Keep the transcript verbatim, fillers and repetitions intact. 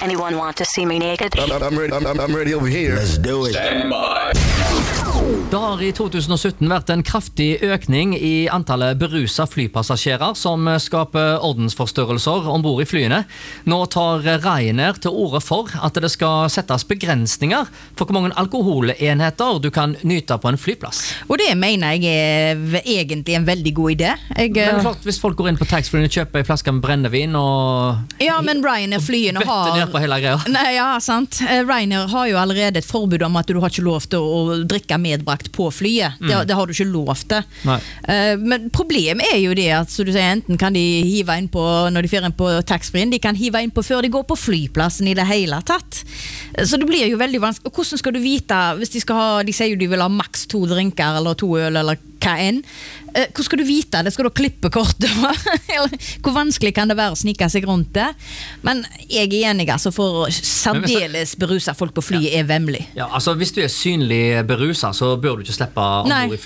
Anyone want to see me naked? I'm, I'm, ready, I'm, I'm ready over here. Let's do it. Stand by. Det har i tjuesytten vært en kraftig økning i antallet berusa flypassasjerer som skaper ordensforstyrrelser ombord i flyene. Nå tar Ryanair til orde for at det skal settes begrensninger for hvor mange alkoholenheter du kan nyte på en flyplass. Og det mener jeg er egentlig en veldig god idé. Jeg, Men klart, hvis folk går inn på taxfree og kjøper en flaske med brennevin og ja, men Ryanair flyene har ned på hele greia. Nei, ja, sant. Ryanair har jo allerede et forbud om at du har ikke lov til å drikke medbrakt på flyet. Mm. Det, det har du ikke lov til. Uh, men problemet er jo det at så du sier, enten kan de hive inn på når de fører inn på taxfree-en, de kan hive inn på før de går på flyplassen i det hele tatt. Så det blir jo veldig vanskelig. Og hvordan skal du vite hvis de skal ha, de sier jo de vil ha maks to drinker eller to øl eller hva enn. Uh, hvordan skal du vite det? Skal du klippe kortet? Hvor vanskelig kan det være å snike seg rundt det? Men jeg er enig, altså for særdeles berusa folk på flyet ja. er vemmelig. Ja, altså hvis du er synlig berusa så bør du ikke slippe ombord i